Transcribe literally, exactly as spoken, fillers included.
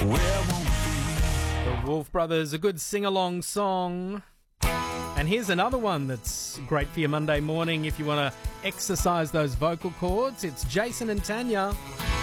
where I wanna be. The Wolf Brothers, a good sing-along song. And here's another one that's great for your Monday morning if you want to exercise those vocal cords. It's Jason and Tanya.